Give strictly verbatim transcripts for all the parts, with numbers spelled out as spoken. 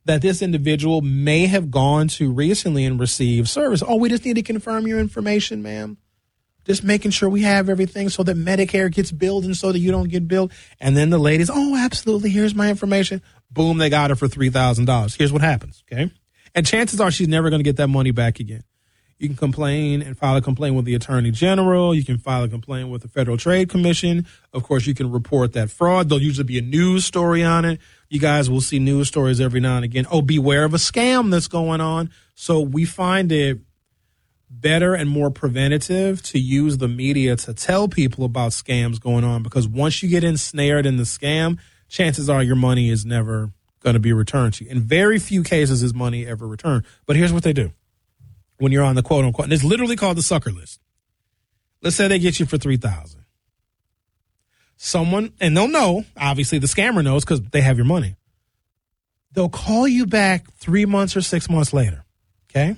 that this individual may have gone to recently and received service. Oh, we just need to confirm your information, ma'am. Just making sure we have everything so that Medicare gets billed and so that you don't get billed. And then the ladies, oh, absolutely, here's my information. Boom, they got her for three thousand dollars. Here's what happens, okay? And chances are she's never going to get that money back again. You can complain and file a complaint with the Attorney General. You can file a complaint with the Federal Trade Commission. Of course, you can report that fraud. There'll usually be a news story on it. You guys will see news stories every now and again. Oh, beware of a scam that's going on. So we find it better and more preventative to use the media to tell people about scams going on, because once you get ensnared in the scam, chances are your money is never going to be returned to you. In very few cases is money ever returned. But here's what they do when you're on the quote unquote, and it's literally called the sucker list. Let's say they get you for three thousand dollars. Someone, and they'll know, obviously the scammer knows because they have your money. They'll call you back three months or six months later, okay,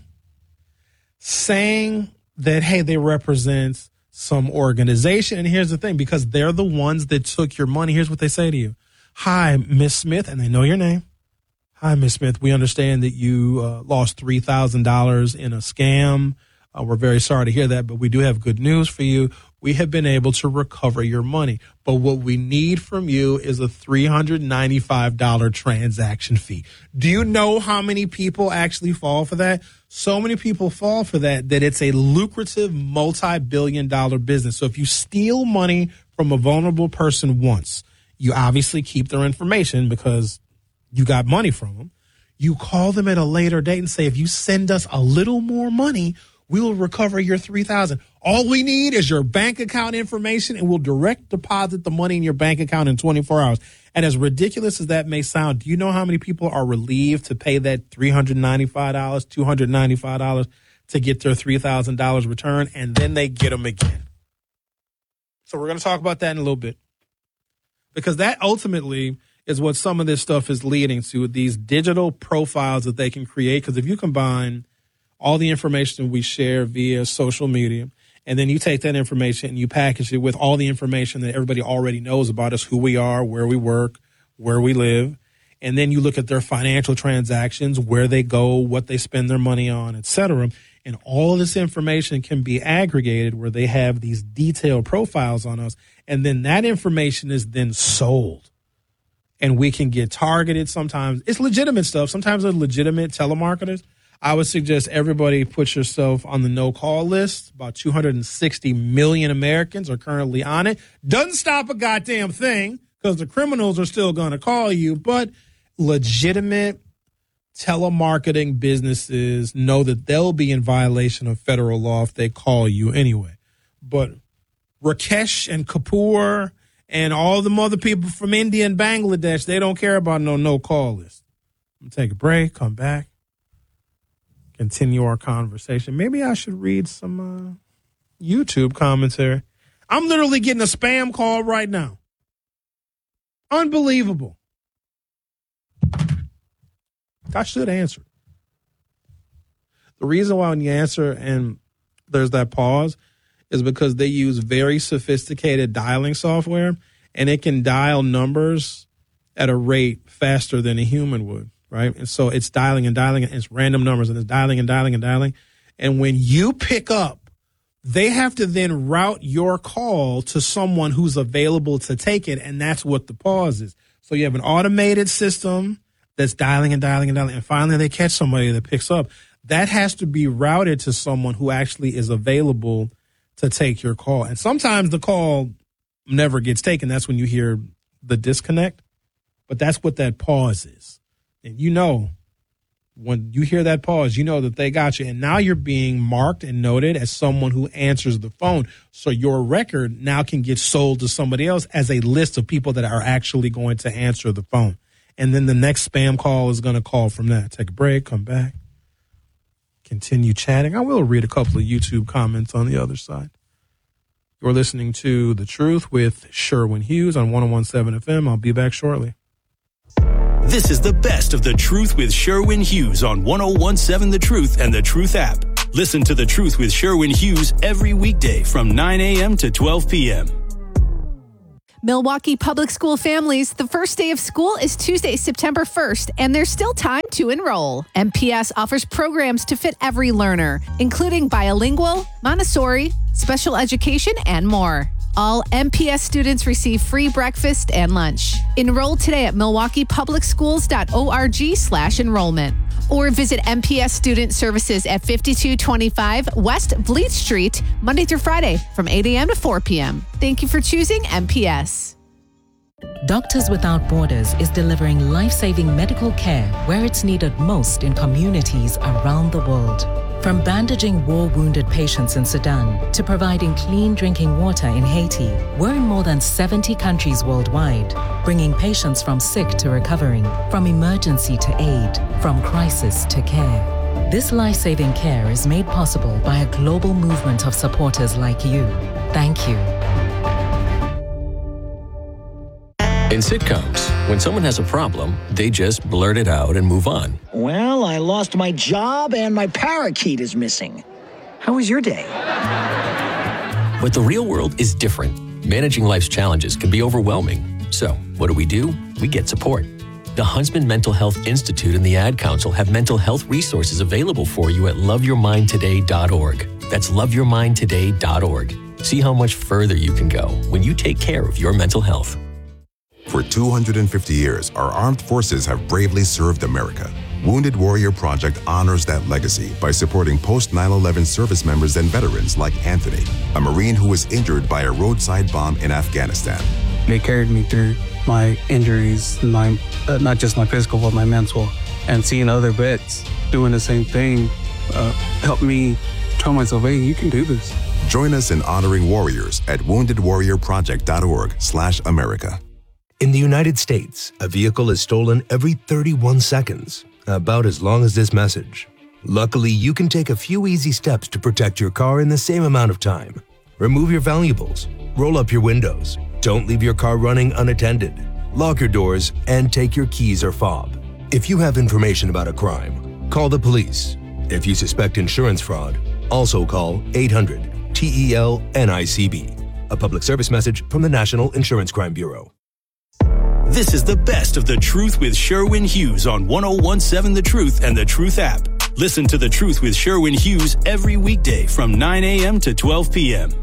saying that, hey, they represent some organization. And here's the thing, because they're the ones that took your money, here's what they say to you. Hi, Miss Smith, and they know your name. Hi, Miss Smith, we understand that you uh, lost three thousand dollars in a scam. Uh, we're very sorry to hear that, but we do have good news for you. We have been able to recover your money. But what we need from you is a three hundred ninety-five dollars transaction fee. Do you know how many people actually fall for that? So many people fall for that that it's a lucrative multi-billion dollar business. So if you steal money from a vulnerable person once, you obviously keep their information because you got money from them. You call them at a later date and say, if you send us a little more money, we will recover your three thousand dollars. All we need is your bank account information, and we'll direct deposit the money in your bank account in twenty-four hours. And as ridiculous as that may sound, do you know how many people are relieved to pay that three hundred ninety-five dollars, two hundred ninety-five dollars to get their three thousand dollars returned, and then they get them again? So we're going to talk about that in a little bit, because that ultimately is what some of this stuff is leading to, these digital profiles that they can create. Because if you combine all the information we share via social media, and then you take that information and you package it with all the information that everybody already knows about us, who we are, where we work, where we live, and then you look at their financial transactions, where they go, what they spend their money on, et cetera, and all of this information can be aggregated where they have these detailed profiles on us, and then that information is then sold. And we can get targeted sometimes. It's legitimate stuff. Sometimes they're legitimate telemarketers. I would suggest everybody put yourself on the no-call list. About two hundred sixty million Americans are currently on it. Doesn't stop a goddamn thing, because the criminals are still going to call you. But legitimate telemarketing businesses know that they'll be in violation of federal law if they call you anyway. But Rakesh and Kapoor and all the other people from India and Bangladesh, they don't care about no no-call list. I'm going to take a break, come back, continue our conversation. Maybe I should read some uh, YouTube commentary. I'm literally getting a spam call right now. Unbelievable. I should answer. The reason why when you answer and there's that pause is because they use very sophisticated dialing software, and it can dial numbers at a rate faster than a human would, right? And so it's dialing and dialing, and it's random numbers, and it's dialing and dialing and dialing. And when you pick up, they have to then route your call to someone who's available to take it, and that's what the pause is. So you have an automated system that's dialing and dialing and dialing, and finally they catch somebody that picks up. That has to be routed to someone who actually is available to take your call. And sometimes the call never gets taken. That's when you hear the disconnect. But that's what that pause is. And you know, when you hear that pause, you know that they got you. And now you're being marked and noted as someone who answers the phone. So your record now can get sold to somebody else as a list of people that are actually going to answer the phone. And then the next spam call is going to call from that. Take a break, come back, continue chatting. I will read a couple of YouTube comments on the other side. You're listening to The Truth with Sherwin Hughes on one oh one point seven F M. I'll be back shortly. This is the best of The Truth with Sherwin Hughes on one oh one point seven The Truth and The Truth app. Listen to The Truth with Sherwin Hughes every weekday from nine a.m. to twelve p.m. Milwaukee Public School families, the first day of school is Tuesday, September first, and there's still time to enroll. M P S offers programs to fit every learner, including bilingual, Montessori, special education, and more. All M P S students receive free breakfast and lunch. Enroll today at milwaukee public schools dot org slash enrollment. Or visit M P S Student Services at fifty-two twenty-five West Vliet Street, Monday through Friday from eight a.m. to four p.m. Thank you for choosing M P S. Doctors Without Borders is delivering life-saving medical care where it's needed most in communities around the world. From bandaging war-wounded patients in Sudan to providing clean drinking water in Haiti, we're in more than seventy countries worldwide, bringing patients from sick to recovering, from emergency to aid, from crisis to care. This life-saving care is made possible by a global movement of supporters like you. Thank you. In sitcoms, when someone has a problem, they just blurt it out and move on. Well, I lost my job and my parakeet is missing. How was your day? But the real world is different. Managing life's challenges can be overwhelming. So, what do we do? We get support. The Huntsman Mental Health Institute and the Ad Council have mental health resources available for you at love your mind today dot org. That's love your mind today dot org. See how much further you can go when you take care of your mental health. For two hundred fifty years, our armed forces have bravely served America. Wounded Warrior Project honors that legacy by supporting post nine eleven service members and veterans like Anthony, a Marine who was injured by a roadside bomb in Afghanistan. They carried me through my injuries, my uh, not just my physical, but my mental. And seeing other vets doing the same thing uh, helped me tell myself, hey, you can do this. Join us in honoring warriors at wounded warrior project dot org slash America. In the United States, a vehicle is stolen every thirty-one seconds, about as long as this message. Luckily, you can take a few easy steps to protect your car in the same amount of time. Remove your valuables, roll up your windows, don't leave your car running unattended, lock your doors, and take your keys or fob. If you have information about a crime, call the police. If you suspect insurance fraud, also call eight hundred T E L N I C B. A public service message from the National Insurance Crime Bureau. This is the best of The Truth with Sherwin Hughes on one oh one seven The Truth and The Truth app. Listen to The Truth with Sherwin Hughes every weekday from nine a.m. to twelve p.m.